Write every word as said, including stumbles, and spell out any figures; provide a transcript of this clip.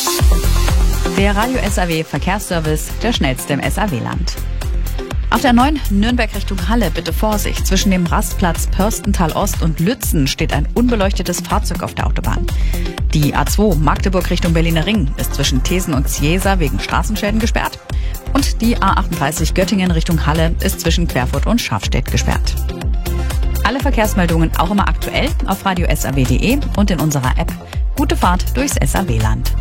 Der Radio S A W Verkehrsservice, der schnellste im S A W-Land. Auf der neun Nürnberg Richtung Halle bitte Vorsicht. Zwischen dem Rastplatz Pörstental Ost und Lützen steht ein unbeleuchtetes Fahrzeug auf der Autobahn. Die A zwei Magdeburg Richtung Berliner Ring ist zwischen Thesen und Ziesa wegen Straßenschäden gesperrt. Und die A achtunddreißig Göttingen Richtung Halle ist zwischen Querfurt und Schafstedt gesperrt. Alle Verkehrsmeldungen auch immer aktuell auf radio s a w punkt d e und in unserer App. Gute Fahrt durchs S A W-Land.